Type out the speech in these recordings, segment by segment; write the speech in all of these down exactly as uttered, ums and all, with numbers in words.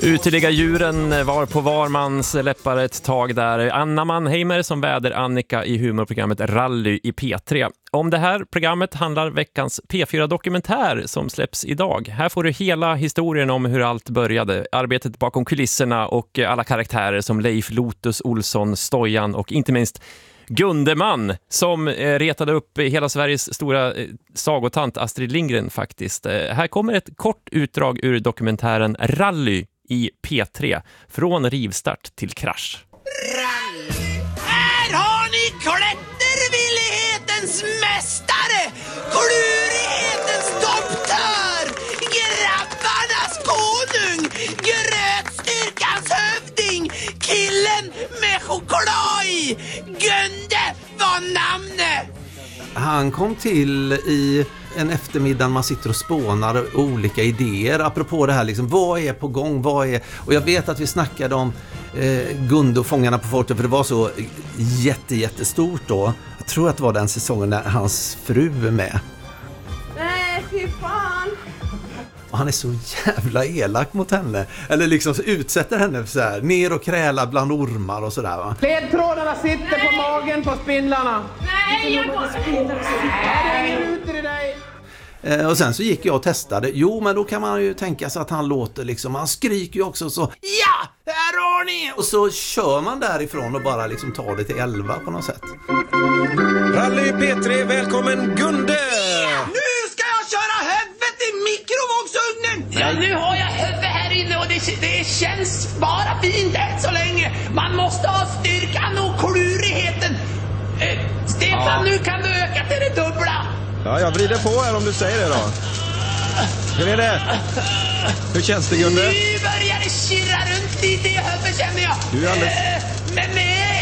Uteliga djuren var på var mans läppar ett tag där. Anna Mannheimer som väder Annika i humorprogrammet Rally i P tre. Om det här programmet handlar veckans P fyra-dokumentär som släpps idag. Här får du hela historien om hur allt började. Arbetet bakom kulisserna och alla karaktärer som Leif Lotus Olsson, Stojan och inte minst Gundeman som eh, retade upp hela Sveriges stora eh, sagotant Astrid Lindgren faktiskt. Eh, här kommer ett kort utdrag ur dokumentären Rally i P tre. Från rivstart till krasch. Rally! Här har ni klättervillighetens mästare! Klurighetens doktör! Grabbarnas konung! Grötstyrkans hövding! Killen med choklad i! Gunde var namnet! Han kom till i en eftermiddag man sitter och spånar olika idéer apropå det här liksom, vad är på gång, vad är, och jag vet att vi snackade om eh, Gunde och Fångarna på fortet för det var så jätte, jättestort då. Jag tror att det var den säsongen när hans fru är med. Nej, fy fan. Och han är så jävla elak mot henne. Eller liksom utsätter henne för så här, ner och kräla bland ormar och sådär va. Ledtrådarna sitter Nej. på magen på spindlarna. Nej, jag går spindlar. Nej, det ut i dig. Eh, och sen så gick jag och testade. Jo, men då kan man ju tänka sig att han låter liksom, han skriker ju också så. Ja, här har ni! Och så kör man därifrån och bara liksom tar det till elva på något sätt. Rally P tre, välkommen Gunde! Ja, nu ska jag köra huvudet i mikrovågsugnen! Ja, nu har jag huvudet här inne och det, det känns bara fint än så länge. Man måste ha styrkan och klurigheten. Eh, Stefan, ja. Nu kan du öka till det dubbla. Ja, jag vrider på här om du säger det då. Hur är det? Hur känns det, Gunde? Nu börjar det kirra runt lite i huvudet, känner jag. Du är alldeles... Eh, men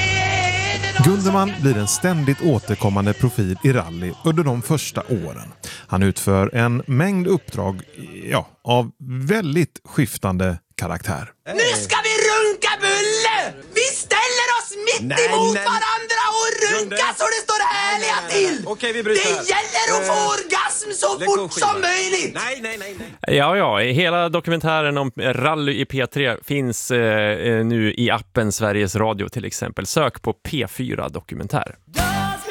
är det Gundeman blir en ständigt återkommande profil i rally under de första åren. Han utför en mängd uppdrag, ja, av väldigt skiftande karaktär. Nu ska vi runka bulle! Vi ställer oss mitt Nej, emot nej. varandra och runka så det står härliga nej, nej, nej. till! Okej, vi bryter det här. gäller att få Eh, orgasm så lägg på fort skivan. som möjligt! Nej, nej, nej, nej. Ja, ja. Hela dokumentären om Rally i P tre finns eh, nu i appen Sveriges Radio till exempel. Sök på P fyra-dokumentär.